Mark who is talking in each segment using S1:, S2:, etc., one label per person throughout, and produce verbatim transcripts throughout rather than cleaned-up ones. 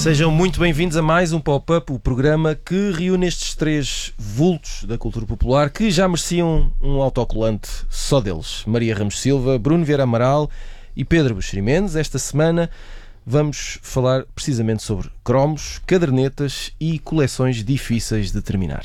S1: Sejam muito bem-vindos a mais um Pop-Up, o programa que reúne estes três vultos da cultura popular que já mereciam um autocolante só deles. Maria Ramos Silva, Bruno Vieira Amaral e Pedro Buxeri Mendes. Esta semana vamos falar precisamente sobre cromos, cadernetas e coleções difíceis de terminar.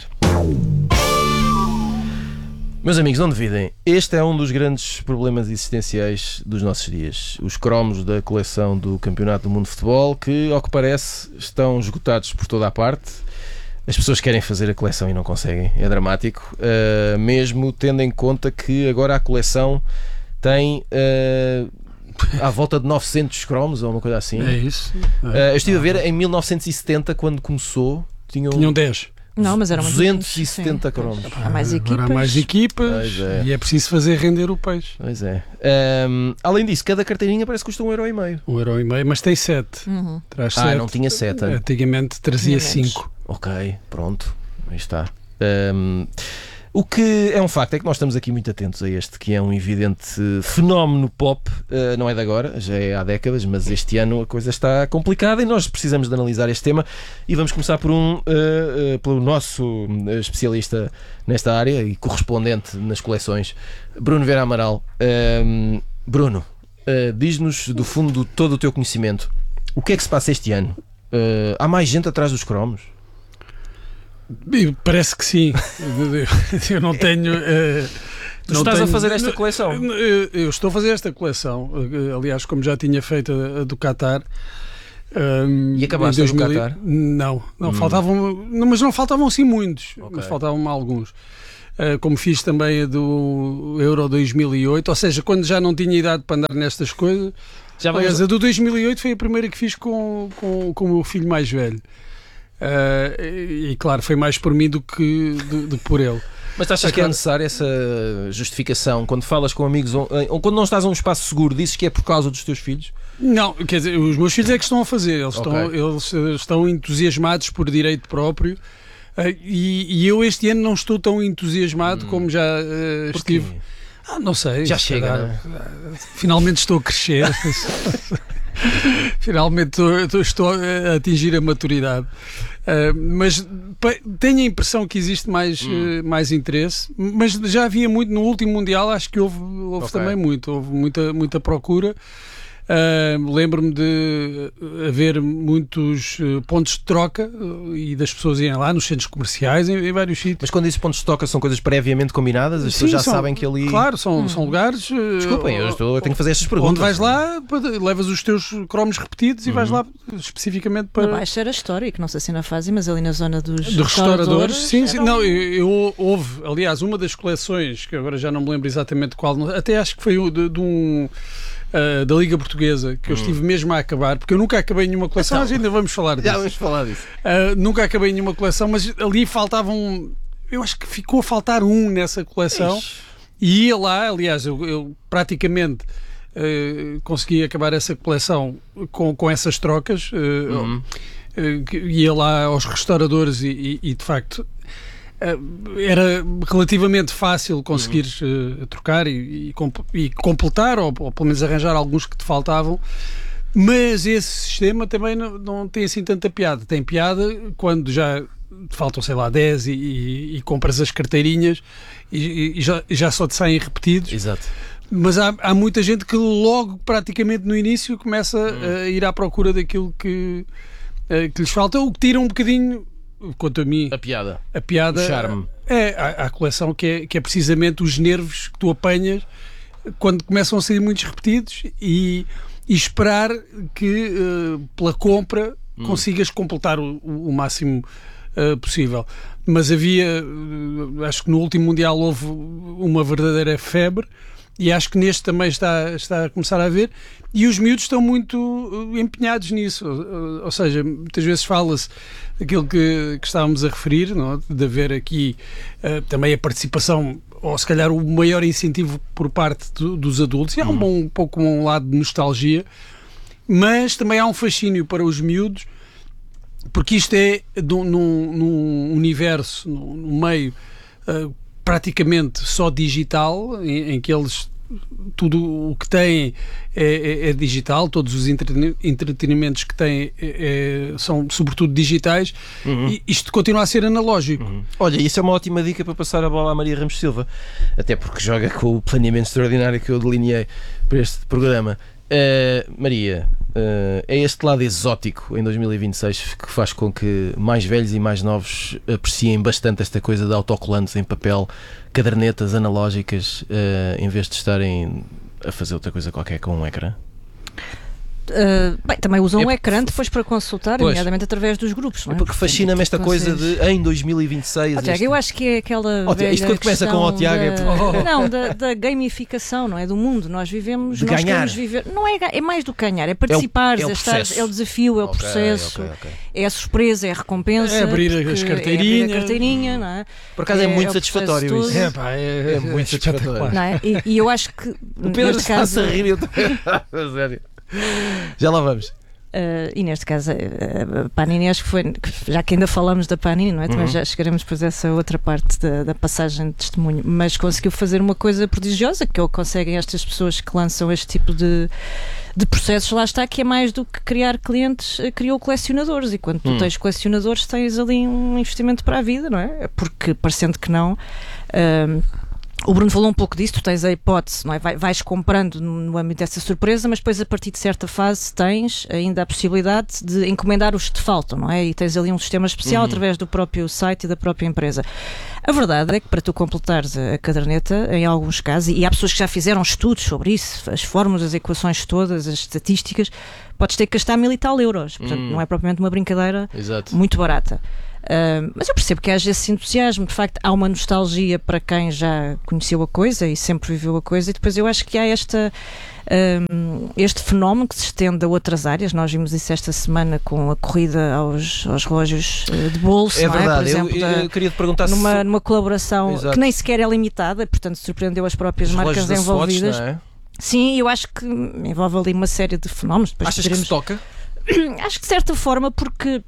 S1: Meus amigos, não duvidem, este é um dos grandes problemas existenciais dos nossos dias. Os cromos da coleção do Campeonato do Mundo de Futebol, que, ao que parece, estão esgotados por toda a parte. As pessoas querem fazer a coleção e não conseguem. É dramático. Uh, mesmo tendo em conta que agora a coleção tem uh, à volta de novecentos cromos ou uma coisa assim.
S2: É isso. É.
S1: Uh, eu estive a ver, em mil novecentos e setenta, quando começou, tinham,
S2: tinham dez.
S3: Não, mas eram
S1: duzentos e setenta cromos.
S3: Há mais equipas.
S2: Há mais equipas
S1: é.
S2: E é preciso fazer render o peixe.
S1: Pois é. Um, além disso, cada carteirinha parece que custa um euro e meio.
S2: Um euro e meio, mas tem sete.
S3: Uhum.
S2: Traz
S1: ah,
S2: sete.
S1: não tinha sete.
S2: Antigamente trazia
S3: Tinha
S2: cinco.
S1: Ok, pronto. Aí está. Um, o que é um facto é que nós estamos aqui muito atentos a este, que é um evidente fenómeno pop. Uh, não é de agora, já é há décadas, mas este ano a coisa está complicada e nós precisamos de analisar este tema. E vamos começar por um, uh, uh, pelo nosso especialista nesta área e correspondente nas coleções, Bruno Vieira Amaral. Uh, Bruno, uh, diz-nos do fundo de todo o teu conhecimento, o que é que se passa este ano? Uh, há mais gente atrás dos cromos?
S2: Parece que sim. Eu não tenho. Uh,
S1: tu
S2: não
S1: estás
S2: tenho,
S1: a fazer esta coleção?
S2: Eu, eu estou a fazer esta coleção. Aliás, como já tinha feito a, a do Qatar. Um,
S1: e acabaste a do Qatar?
S2: Não, não hum. faltavam. Não, mas não faltavam assim muitos. Okay. Mas faltavam alguns. Uh, como fiz também a do Euro dois mil e oito. Ou seja, quando já não tinha idade para andar nestas coisas. Já Aliás, a do dois mil e oito foi a primeira que fiz com, com, com o meu filho mais velho. Uh, e, e claro, foi mais por mim do que, do, do que por ele.
S1: Mas achas Aquela... que é necessária essa justificação? Quando falas com amigos ou, ou quando não estás a um espaço seguro, dizes que é por causa dos teus filhos?
S2: Não, quer dizer, os meus filhos é que estão a fazer. Eles, okay. estão, eles estão entusiasmados por direito próprio. Uh, e, e eu este ano não estou tão entusiasmado hum. como já uh, estive. Ah, não sei.
S1: Já chega, né?
S2: Finalmente estou a crescer. Finalmente estou, estou a atingir a maturidade. Uh, mas tenho a impressão que existe mais, hum. uh, mais interesse, mas já havia muito no último Mundial, acho que houve, houve okay. também muito, houve muita, muita procura. Uh, lembro-me de haver muitos uh, pontos de troca uh, e das pessoas irem lá nos centros comerciais, em, em vários sítios.
S1: Mas quando dizes pontos de troca, são coisas previamente combinadas? As pessoas já
S2: são,
S1: sabem que ali...
S2: Claro, são, hum. são lugares... Uh,
S1: Desculpem, eu, estou, eu tenho que fazer estas perguntas.
S2: Onde vais lá, levas os teus cromos repetidos uhum. e vais lá especificamente para...
S3: Na Baixa era histórico, não sei se ainda fazem, mas ali na zona dos
S2: do restauradores. Sim, sim.
S3: Eram...
S2: Não, eu, eu, houve, aliás, uma das coleções, que agora já não me lembro exatamente qual, até acho que foi de, de um... Uh, da Liga Portuguesa, que eu estive hum. mesmo a acabar, porque eu nunca acabei nenhuma coleção, então, mas ainda vamos falar disso.
S1: Já vamos falar disso.
S2: Uh, nunca acabei nenhuma coleção, mas ali faltavam, eu acho que ficou a faltar um nessa coleção. Ixi. E ia lá, aliás, eu, eu praticamente uh, consegui acabar essa coleção com, com essas trocas. Uh, uhum. uh, ia lá aos restauradores e, e, e de facto era relativamente fácil conseguir uh, trocar e, e, comp e completar, ou, ou pelo menos arranjar alguns que te faltavam, mas esse sistema também não, não tem assim tanta piada. Tem piada quando já te faltam, sei lá, dez e, e, e compras as carteirinhas e, e já, já só te saem repetidos.
S1: Exato.
S2: Mas há, há muita gente que logo, praticamente no início, começa hum. a ir à procura daquilo que, uh, que lhes falta, o que tira um bocadinho... Quanto a mim,
S1: a piada,
S2: a piada
S1: o charme.
S2: É a, a coleção que é, que é precisamente os nervos que tu apanhas quando começam a sair muitos repetidos e, e esperar que uh, pela compra hum. consigas completar o, o máximo uh, possível. Mas havia, uh, acho que no último Mundial houve uma verdadeira febre e acho que neste também está, está a começar a haver, e os miúdos estão muito empenhados nisso, ou, ou seja, muitas vezes fala-se daquilo que, que estávamos a referir, não? De haver aqui uh, também a participação, ou se calhar o maior incentivo por parte do, dos adultos, e há um, bom, um pouco um lado de nostalgia, mas também há um fascínio para os miúdos, porque isto é num, num universo, num, num meio uh, praticamente só digital, em, em que eles tudo o que tem é, é, é digital, todos os entretenimentos que tem é, é, são sobretudo digitais, uhum. e isto continua a ser analógico.
S1: Uhum. Olha, isso é uma ótima dica para passar a bola à Maria Ramos Silva, até porque joga com o planeamento extraordinário que eu delineei para este programa. Uh, Maria, uh, é este lado exótico em dois mil e vinte e seis que faz com que mais velhos e mais novos apreciem bastante esta coisa de autocolantes em papel, cadernetas analógicas, uh, em vez de estarem a fazer outra coisa qualquer com um ecrã?
S3: Uh, bem, também usam
S1: é
S3: um ecrã depois para consultar,
S1: pois.
S3: nomeadamente através dos grupos, não é?
S1: É porque fascina-me esta coisa de em dois mil e vinte e seis.
S3: Oh, Tiago,
S1: este...
S3: eu acho que é aquela.
S1: Oh, Tiago, isto quando começa com o Tiago
S3: da...
S1: é porque...
S3: Não, da, da gamificação, não é? Do mundo. Nós vivemos,
S1: de
S3: nós
S1: ganhar.
S3: queremos viver. Não é, é mais do que ganhar, é participar,
S1: é o, é o,
S3: é, estar, é o desafio, é o
S1: okay,
S3: processo,
S1: okay, okay.
S3: é a surpresa, é a recompensa.
S2: É abrir as carteirinhas.
S3: É abrir a carteirinha, não é?
S1: Por acaso é,
S3: é
S1: muito
S3: é
S1: satisfatório isso.
S2: É, pá, é,
S1: é muito satisfatório.
S3: Não é? e, e eu acho que.
S1: O Pedro
S3: neste caso,
S1: está-se a rir, eu também. Sério. Já lá vamos.
S3: Uh, e neste caso, a uh, Panini, acho que foi, já que ainda falamos da Panini, não é? Também
S1: uhum.
S3: já chegaremos depois a essa outra parte da, da passagem de testemunho, mas conseguiu fazer uma coisa prodigiosa, que é o que conseguem estas pessoas que lançam este tipo de, de processos, lá está, que é mais do que criar clientes, criou colecionadores, e quando tu
S1: hum. tens
S3: colecionadores tens ali um investimento para a vida, não é? Porque, parecendo que não... Uh, O Bruno falou um pouco disso, tu tens a hipótese, não é? Vai, vais comprando no âmbito dessa surpresa, mas depois a partir de certa fase tens ainda a possibilidade de encomendar os que te faltam, não é? E tens ali um sistema especial uhum. através do próprio site e da própria empresa. A verdade é que para tu completares a caderneta, em alguns casos, e há pessoas que já fizeram estudos sobre isso, as fórmulas, as equações todas, as estatísticas, podes ter que gastar mil e tal euros, portanto uhum. não é propriamente uma brincadeira
S1: Exato.
S3: Muito barata. Uh, mas eu percebo que haja esse entusiasmo, de facto há uma nostalgia para quem já conheceu a coisa e sempre viveu a coisa, e depois eu acho que há esta, um, este fenómeno que se estende a outras áreas. Nós vimos isso esta semana com a corrida aos, aos relógios de bolso,
S1: é
S3: não
S1: verdade.
S3: é? Por exemplo,
S1: eu, eu
S3: da,
S1: queria te perguntar
S3: numa,
S1: se...
S3: numa colaboração
S1: Exato.
S3: Que nem sequer é limitada, portanto surpreendeu as próprias
S1: os
S3: marcas envolvidas.
S1: Swatch, não é?
S3: Sim, eu acho que envolve ali uma série de fenómenos. Depois
S1: Achas
S3: poderemos...
S1: que se toca?
S3: Acho que de certa forma, porque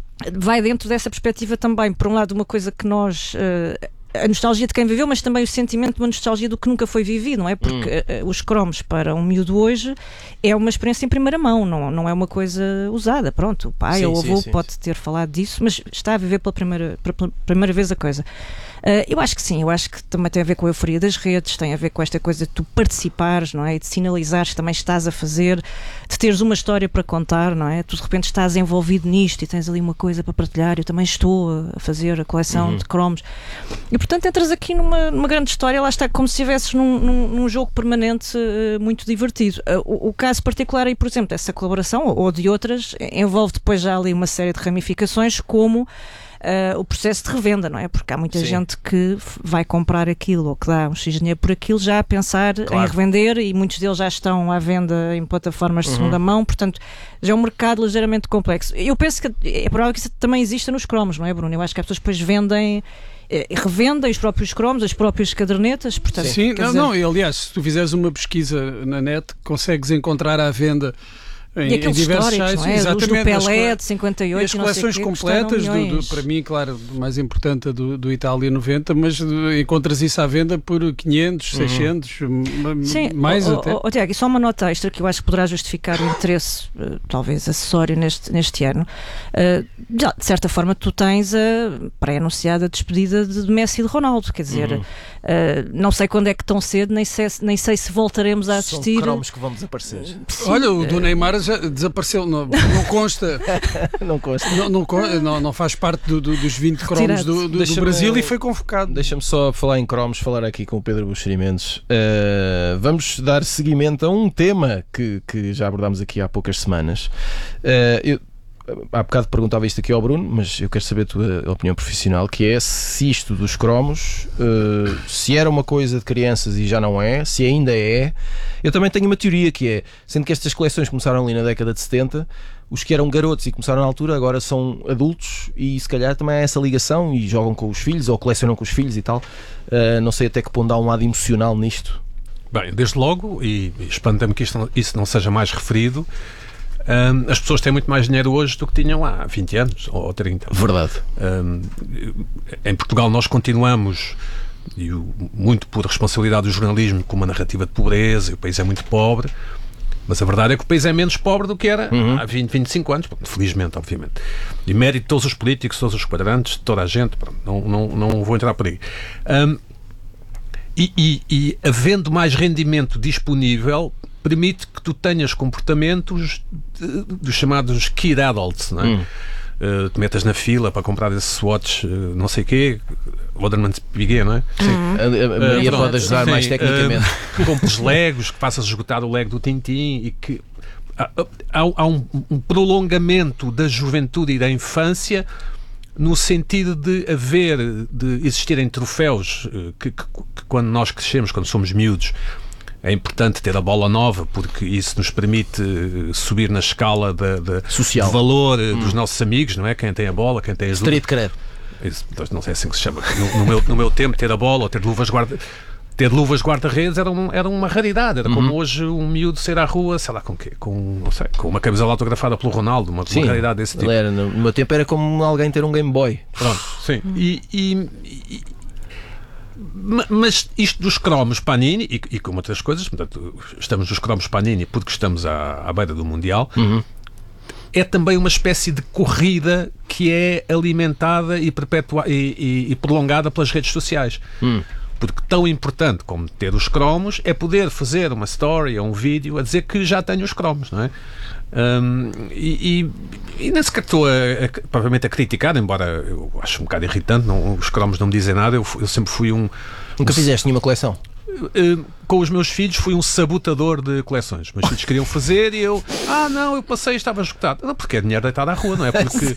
S3: vai dentro dessa perspectiva também, por um lado, uma coisa que nós... Uh, a nostalgia de quem viveu, mas também o sentimento de uma nostalgia do que nunca foi vivido, não é? Porque hum. uh, os cromos para um miúdo hoje é uma experiência em primeira mão, não, não é uma coisa usada. Pronto, o pai
S1: sim,
S3: ou o avô
S1: sim, sim,
S3: pode
S1: sim.
S3: ter falado disso, mas está a viver pela primeira, pela primeira vez a coisa. Uh, eu acho que sim, eu acho que também tem a ver com a euforia das redes, tem a ver com esta coisa de tu participares, não é? E de sinalizares que também estás a fazer, de teres uma história para contar, não é? Tu de repente estás envolvido nisto e tens ali uma coisa para partilhar. Eu também estou a fazer a coleção
S1: uhum.
S3: de cromos. E portanto entras aqui numa, numa grande história, lá está, como se estivesses num, num, num jogo permanente uh, muito divertido. Uh, o, o caso particular aí, por exemplo, dessa colaboração ou, ou de outras, envolve depois já ali uma série de ramificações, como Uh, o processo de revenda, não é? Porque há muita
S1: Sim.
S3: gente que vai comprar aquilo ou que dá um X dinheiro por aquilo já a pensar claro. Em revender, e muitos deles já estão à venda em plataformas de uhum. segunda mão, portanto já é um mercado ligeiramente complexo. Eu penso que é provável que isso também exista nos cromos, não é, Bruno? Eu acho que as pessoas depois vendem, revendem os próprios cromos, as próprias cadernetas, portanto...
S2: Sim, não,
S3: dizer...
S2: não, e aliás, se tu fizeres uma pesquisa na net, consegues encontrar à venda em,
S3: e aqueles
S2: em diversos
S3: históricos,
S2: sites,
S3: não é?
S2: exatamente,
S3: Os do Pelé de cinquenta e oito,
S2: e as coleções
S3: quê,
S2: completas, do, do, para mim, claro, mais importante do, do Itália noventa, mas encontras isso à venda por quinhentos, uhum. seiscentos,
S3: Sim,
S2: mais
S3: oh,
S2: até.
S3: Oh, oh, Tiago, e só uma nota extra que eu acho que poderá justificar o interesse, uh, talvez acessório neste, neste ano. Uh, já, de certa forma, tu tens a pré-anunciada despedida de Messi e de Ronaldo, quer dizer, uhum. uh, não sei quando é que tão cedo, nem sei, nem sei se voltaremos a assistir.
S1: São cromos que vão desaparecer.
S3: Sim,
S2: Olha, o do Neymar já desapareceu, não, não consta.
S1: não consta.
S2: Não, não, não, não faz parte do, do, dos vinte cromos do, do, do Brasil e foi convocado.
S1: Deixa-me só falar em cromos, falar aqui com o Pedro Buxeri Mendes. Uh, vamos dar seguimento a um tema que, que já abordámos aqui há poucas semanas. Uh, eu, há bocado perguntava isto aqui ao Bruno, mas eu quero saber a tua opinião profissional, que é se isto dos cromos, uh, se era uma coisa de crianças e já não é, se ainda é. Eu também tenho uma teoria que é, sendo que estas coleções começaram ali na década de setenta, os que eram garotos e começaram na altura agora são adultos e se calhar também há essa ligação e jogam com os filhos ou colecionam com os filhos e tal. Uh, não sei até que ponto há um lado emocional nisto.
S4: Bem, desde logo, e espanta-me que isto, isso não seja mais referido, Um, as pessoas têm muito mais dinheiro hoje do que tinham há vinte anos ou trinta.
S1: Verdade.
S4: Um, em Portugal nós continuamos e o, muito por responsabilidade do jornalismo, com uma narrativa de pobreza, e o país é muito pobre, mas a verdade é que o país é menos pobre do que era uhum. há vinte, vinte e cinco anos, felizmente, obviamente. E mérito de todos os políticos, todos os quadrantes, de toda a gente, não, não, não vou entrar por aí. Um, e, e, e havendo mais rendimento disponível, permite que tu tenhas comportamentos de, dos chamados kid adults, não é? Hum. Uh, te metas na fila para comprar esse Swatch, uh, não sei o quê, Loderman's Piguet, não é?
S1: Sim. Uhum. A, a Maria uh, pode ajudar sim, mais tecnicamente.
S4: Uh, compres Legos, que faças esgotar o Lego do Tintin e que há, há, há um, um prolongamento da juventude e da infância no sentido de haver, de existirem troféus uh, que, que, que quando nós crescemos, quando somos miúdos, é importante ter a bola nova porque isso nos permite subir na escala de, de,
S1: social.
S4: de valor hum. dos nossos amigos, não é? Quem tem a bola, quem tem as
S1: Street cred.
S4: Isso, não sei assim que se chama. No, no, meu, no meu tempo, ter a bola ou ter luvas guarda ter luvas guarda-redes era, um, era uma raridade. Era uhum. como hoje um miúdo sair à rua, sei lá com quê? Com, não sei, com uma camisola autografada pelo Ronaldo, uma, sim, uma raridade desse tipo.
S1: Era, no meu tempo era como alguém ter um Game Boy.
S4: Pronto, sim. E, e, e mas isto dos cromos Panini e, e como outras coisas, portanto, estamos nos cromos Panini porque estamos à, à beira do Mundial, uhum. é também uma espécie de corrida que é alimentada e, perpetua, e, e, e prolongada pelas redes sociais. Uhum. Porque tão importante como ter os cromos é poder fazer uma story ou um vídeo a dizer que já tenho os cromos, não é? Um, e, e, e nem sequer estou a, a, provavelmente a criticar, embora eu acho um bocado irritante, não, os cromos não me dizem nada. Eu, eu sempre fui um.
S1: Nunca
S4: um,
S1: fizeste nenhuma coleção?
S4: Uh, com os meus filhos fui um sabotador de coleções. Meus filhos queriam fazer e eu, ah não, eu passei e estava esgotado. Não, porque é dinheiro deitado à rua, não é? Porque,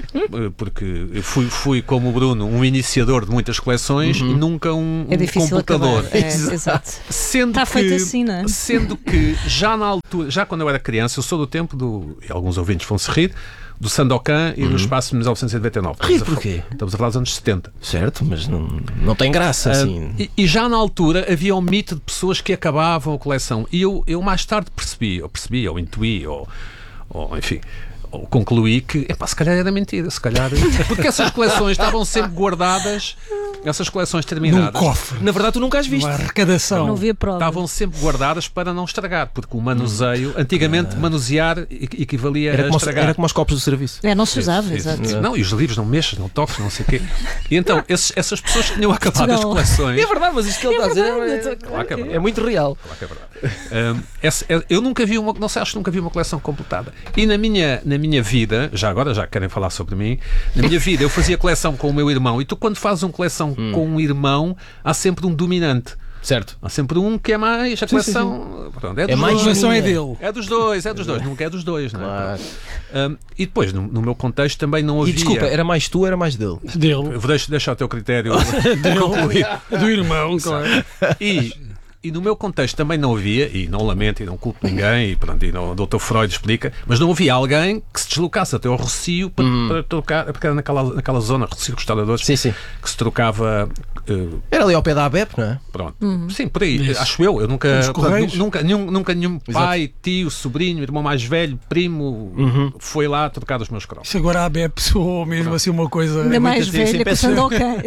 S4: porque eu fui, fui, como o Bruno, um iniciador de muitas coleções uhum. e nunca um,
S3: é
S4: um computador.
S3: É, exato.
S4: Sendo
S3: Está
S4: que,
S3: feito assim, não é?
S4: Sendo que já na altura, já quando eu era criança, eu sou do tempo do, e alguns ouvintes vão se rir, do Sandokan e uhum. do Espaço de mil novecentos e noventa e nove.
S1: Rir porquê?
S4: Estamos a falar dos anos setenta.
S1: Certo, mas não, não tem graça assim.
S4: Uh, e, e já na altura havia um mito de pessoas que acabavam a coleção. E eu, eu mais tarde percebi, ou percebi, ou intuí, ou, ou enfim, ou concluí que, epá, se calhar era mentira, se calhar. Porque essas coleções estavam sempre guardadas, essas coleções terminadas.
S2: Num cofre.
S1: Na verdade, tu nunca as viste.
S2: Uma arrecadação.
S3: Não havia prova.
S4: Estavam sempre guardadas para não estragar, porque o manuseio, antigamente, manusear equivalia
S1: era
S4: a
S1: como
S4: estragar.
S1: Era como os copos do serviço.
S3: É, não se usava,
S4: isso,
S3: exato.
S4: Isso. Não, e os livros não mexas, não toques, não sei o quê. E então, esses, essas pessoas que tinham acabado as coleções.
S1: É verdade, mas isto que ele
S3: é
S1: está a dizer
S3: verdade,
S1: é,
S3: é,
S1: claro que é, é muito real.
S4: Claro que é verdade. um, essa, eu nunca vi uma, não sei, acho que nunca vi uma coleção completada. E na minha, na minha vida, já agora, já querem falar sobre mim, na minha vida eu fazia coleção com o meu irmão, e tu quando fazes uma coleção hum. com um irmão, há sempre um dominante.
S1: Certo.
S4: Há sempre um que é mais a coleção. Sim, sim, sim. Pronto, é, dos
S1: é mais
S4: dois.
S2: A coleção é dele.
S4: É dos dois, é dos dois, nunca é dos dois, não é?
S1: Claro.
S4: Um, e depois, no, no meu contexto, também não havia.
S1: E desculpa, era mais tu ou era mais dele?
S2: Dele.
S4: Eu vou deixar, deixar o teu critério
S2: concluir. Do irmão, claro.
S4: E. E no meu contexto também não havia, e não lamento e não culpo ninguém, e, pronto, e não, o doutor Freud explica, mas não havia alguém que se deslocasse até ao Rocio para, hum. para trocar, porque era naquela, naquela zona, Rocio Restauradores,
S1: sim, sim.
S4: que se trocava. Uh,
S1: era ali ao pé da A B E P, não é?
S4: Pronto. Uhum. Sim, por aí, isso. Acho eu. Eu nunca. Portanto, nunca, nenhum, nunca nenhum pai, tio, sobrinho, irmão mais velho, primo, uhum. foi lá trocar os meus cromos.
S2: Isso agora a A B E P soou mesmo pronto. Assim uma coisa.
S3: Ainda mais velha que o Sandokan.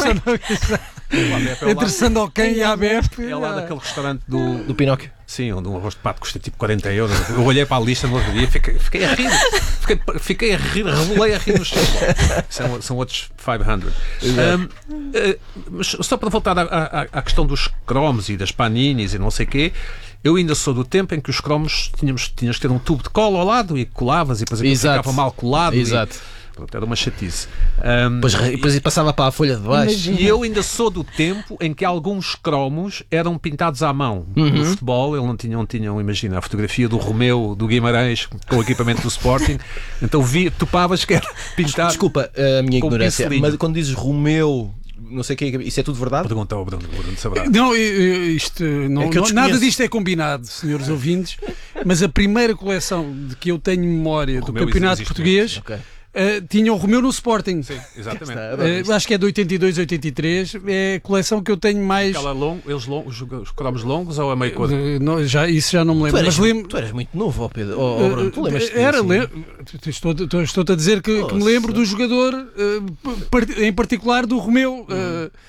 S2: Entre Sandokan e a A B E P.
S4: É lá daquele restaurante do.
S1: Do Pinóquio?
S4: Sim, onde um arroz de pato custa tipo quarenta euros. Eu olhei para a lista no outro dia e fiquei, fiquei a rir. Fiquei, fiquei a rir, revolei a rir no chão. São, são outros quinhentos. Um, uh, mas só para voltar à, à, à questão dos cromos e das paninis e não sei o quê, eu ainda sou do tempo em que os cromos tínhamos, tinhas que ter um tubo de cola ao lado e colavas e depois aquilo ficava mal colado.
S1: Exato.
S4: E, pronto, era uma chatice.
S1: Um, depois, depois passava para a folha de baixo.
S4: E eu ainda sou do tempo em que alguns cromos eram pintados à mão. Uhum. No futebol, ele não tinham, tinham, imagina, a fotografia do Romeu, do Guimarães, com o equipamento do Sporting. Então vi, topavas que era pintado.
S1: Desculpa a minha ignorância, mas quando dizes Romeu, não sei o que é, isso é tudo verdade?
S4: Pergunta ao Bruno, Bruno saberá.
S2: Não, isto, não, é não nada disto é combinado, senhores ouvintes, mas a primeira coleção de que eu tenho memória do Campeonato Português. Okay. Uh, tinha o Romeu no Sporting.
S4: Sim, exatamente.
S2: Uh, acho que é de oitenta e dois, oitenta e três. É a coleção que eu tenho mais.
S4: Aquela long, eles long, os, os cromos longos ou a meio cor?
S2: Uh, não, já, isso já não me lembro.
S1: Tu eras,
S2: mas lembro...
S1: tu eras muito novo, oh Pedro. Oh, oh, Bruno, tu lembras
S2: Era, assim? le... estou, estou, estou-te a dizer que, que me lembro do jogador, uh, em particular do Romeu. Uh,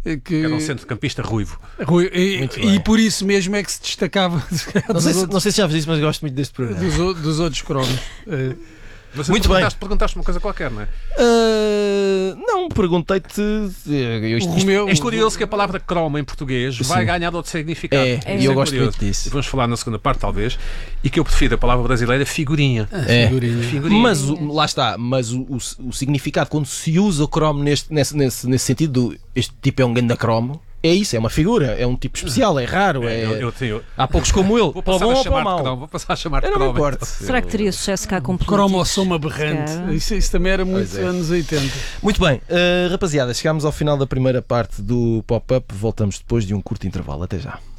S2: que
S4: Era um centrocampista ruivo.
S2: Rui, e,
S1: Muito
S2: e
S1: bem.
S2: por isso mesmo é que se destacava
S1: Não
S2: dos,
S1: sei, se,
S2: outros,
S1: não sei se já vos disse, mas gosto muito deste programa.
S2: dos, o- dos outros cromos. Eh,
S4: Mas
S1: Muito bem.
S4: perguntaste, perguntaste uma coisa qualquer, não é?
S1: Ah, não, perguntei-te. eu- isto-
S2: o Romeu,
S4: És curioso que a palavra cromo em português vai
S1: Sim.
S4: ganhar outro significado.
S1: É,
S3: É.
S1: e eu
S4: Isso
S1: gosto
S4: curioso.
S1: muito disso.
S4: E vamos falar na segunda parte, talvez, e que eu prefiro a palavra brasileira figurinha.
S1: É.
S2: figurinha.
S4: Figurinha.
S1: Mas o- lá está, mas o, o- o significado quando se usa o cromo neste, nesse, nesse, nesse sentido, do, este tipo é um ganda cromo, é isso, é uma figura, é um tipo especial, é raro. É,
S4: Eu, eu tenho,
S1: há poucos como ele,
S4: vou
S1: para o
S4: passar
S1: bom
S4: a
S1: ou para o
S4: chamar de
S1: mau.
S4: cromo. Vou passar a chamar de
S1: Eu não me
S4: cromo.
S1: importo.
S3: Será que teria sucesso cá com políticos?
S2: Cromossoma aberrante.
S3: Cara.
S2: Isso, isso também era muito
S1: Pois é.
S2: anos oitenta.
S1: Muito bem, uh, rapaziada, chegámos ao final da primeira parte do pop-up. Voltamos depois de um curto intervalo. Até já.